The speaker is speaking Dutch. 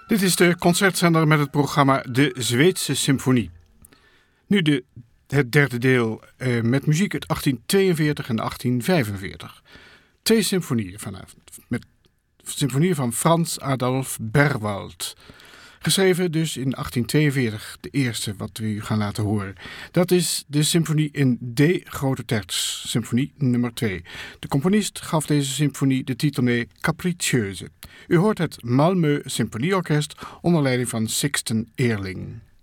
Dit is de concertzender met het programma De Zweedse Symfonie. Nu het derde deel met muziek uit 1842 en 1845. 2 symfonieën vanavond. Met symfonieën van Frans Adolf Berwald. Geschreven dus in 1842, de eerste wat we u gaan laten horen. Dat is de symfonie in D grote terts, symfonie nummer 2. De componist gaf deze symfonie de titel mee Capricieuse. U hoort het Malmö Symfonieorkest onder leiding van Sixten Ehrling.